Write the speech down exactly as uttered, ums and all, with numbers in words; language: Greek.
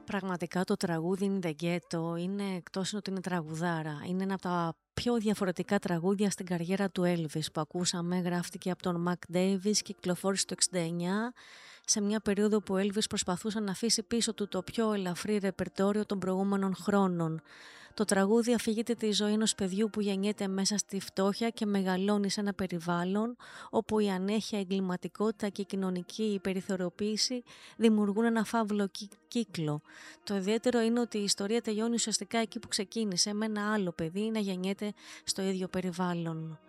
Πραγματικά το τραγούδι In The Ghetto είναι, εκτός ότι είναι τραγουδάρα, είναι ένα από τα πιο διαφορετικά τραγούδια στην καριέρα του Elvis που ακούσαμε. Γράφτηκε από τον Mac Davis και κυκλοφόρησε το εξήντα εννιά, σε μια περίοδο που ο Elvis προσπαθούσε να αφήσει πίσω του το πιο ελαφρύ ρεπερτόριο των προηγούμενων χρόνων. Το τραγούδι αφηγείται τη ζωή ενός παιδιού που γεννιέται μέσα στη φτώχεια και μεγαλώνει σε ένα περιβάλλον όπου η ανέχεια, η εγκληματικότητα και η κοινωνική υπεριθωριοποίηση δημιουργούν ένα φαύλο κύκλο. Το ιδιαίτερο είναι ότι η ιστορία τελειώνει ουσιαστικά εκεί που ξεκίνησε, με ένα άλλο παιδί να γεννιέται στο ίδιο περιβάλλον.